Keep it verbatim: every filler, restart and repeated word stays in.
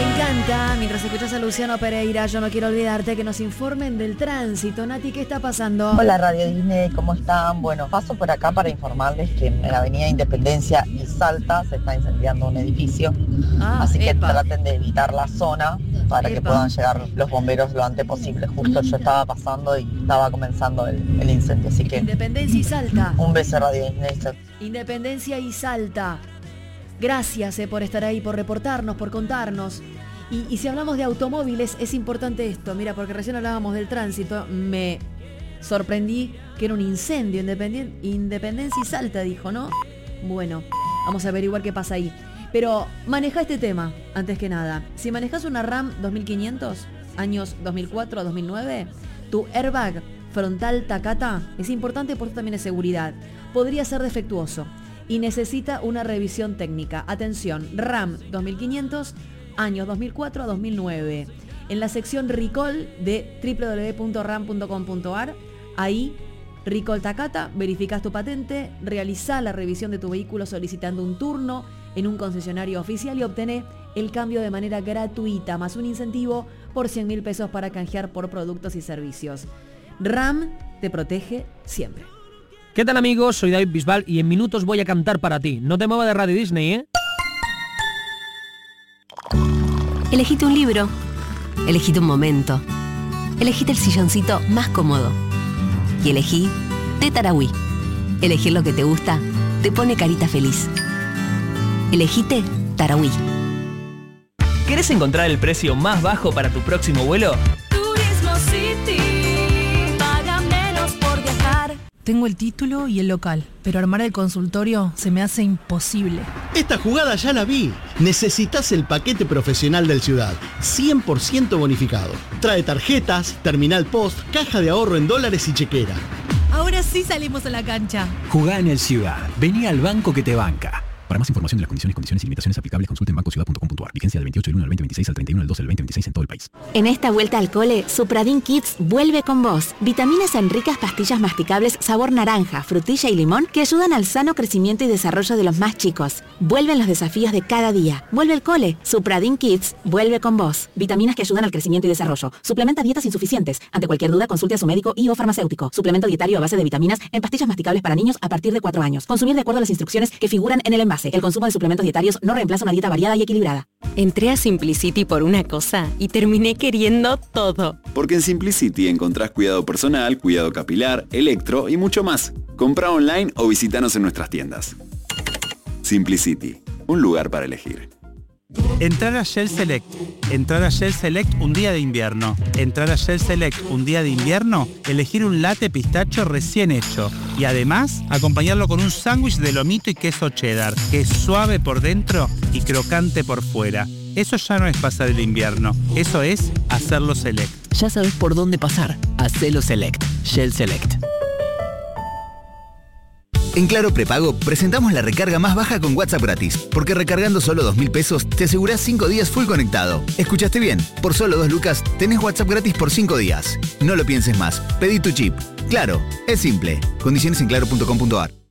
encanta, mientras escuchas a Luciano Pereira, yo no quiero olvidarte que nos informen del tránsito. Nati, ¿qué está pasando? Hola Radio Disney, ¿cómo están? Bueno, paso por acá para informarles que en la avenida Independencia y Salta se está incendiando un edificio, Ah, así que epa. traten de evitar la zona para que Epa. puedan llegar los bomberos lo antes posible. Justo yo estaba pasando y estaba comenzando el, el incendio, así que Independencia y Salta. un beso Radio Disney. Independencia y Salta. Gracias eh, por estar ahí, por reportarnos, por contarnos. Y, y si hablamos de automóviles, es importante esto. Mira, porque recién hablábamos del tránsito, me sorprendí que era un incendio. Independien- Independencia y Salta, dijo, ¿no? Bueno, vamos a averiguar qué pasa ahí. Pero maneja este tema, antes que nada. Si manejas una RAM dos mil quinientos, años dos mil cuatro a dos mil nueve, tu airbag frontal Takata es importante porque también es seguridad. Podría ser defectuoso y necesita una revisión técnica. Atención, RAM dos mil quinientos, años dos mil cuatro a dos mil nueve. En la sección Recall de doble u doble u doble u punto ram punto com punto a r, ahí, Recall Takata, verificás tu patente, realizá la revisión de tu vehículo solicitando un turno en un concesionario oficial y obtené el cambio de manera gratuita, más un incentivo por cien mil pesos para canjear por productos y servicios. RAM te protege siempre. ¿Qué tal, amigos? Soy David Bisbal y en minutos voy a cantar para ti. No te muevas de Radio Disney, ¿eh? Elegite un libro, elegite un momento, elegite el silloncito más cómodo y elegí Té Tarahui. Elegir lo que te gusta te pone carita feliz. Elegite Tarahui. ¿Querés encontrar el precio más bajo para tu próximo vuelo? Turismo City, paga menos por viajar. Tengo el título y el local, pero armar el consultorio se me hace imposible. Esta jugada ya la vi. Necesitas el paquete profesional del Ciudad, cien por ciento bonificado. Trae tarjetas, terminal post, caja de ahorro en dólares y chequera. Ahora sí salimos a la cancha. Jugá en el Ciudad. Vení al banco que te banca. Para más información de las condiciones, condiciones y limitaciones aplicables, consulte en banco ciudad punto com punto a r. Vigencia del veintiocho del uno del veinte veintiséis al treinta y uno del dos del veinte veintiséis en todo el país. En esta vuelta al cole, Supradin Kids vuelve con vos. Vitaminas en ricas pastillas masticables sabor naranja, frutilla y limón que ayudan al sano crecimiento y desarrollo de los más chicos. Vuelven los desafíos de cada día. Vuelve el cole. Supradin Kids vuelve con vos. Vitaminas que ayudan al crecimiento y desarrollo. Suplementa dietas insuficientes. Ante cualquier duda, consulte a su médico y o farmacéutico. Suplemento dietario a base de vitaminas en pastillas masticables para niños a partir de cuatro años. Consumir de acuerdo a las instrucciones que figuran en el envase. El consumo de suplementos dietarios no reemplaza una dieta variada y equilibrada. Entré a Simplicity por una cosa y terminé queriendo todo. Porque en Simplicity encontrás cuidado personal, cuidado capilar, electro y mucho más. Compra online o visítanos en nuestras tiendas. Simplicity, un lugar para elegir. Entrar a Shell Select. Entrar a Shell Select un día de invierno. Entrar a Shell Select un día de invierno, elegir un latte pistacho recién hecho. Y además, acompañarlo con un sándwich de lomito y queso cheddar, que es suave por dentro y crocante por fuera. Eso ya no es pasar el invierno, eso es hacerlo Select. Ya sabes por dónde pasar. Hacelo Select. Shell Select. En Claro Prepago presentamos la recarga más baja con WhatsApp gratis, porque recargando solo dos mil pesos te asegurás cinco días full conectado. ¿Escuchaste bien? Por solo dos lucas tenés WhatsApp gratis por cinco días. No lo pienses más, pedí tu chip. Claro, es simple. Condiciones en claro punto com punto a r.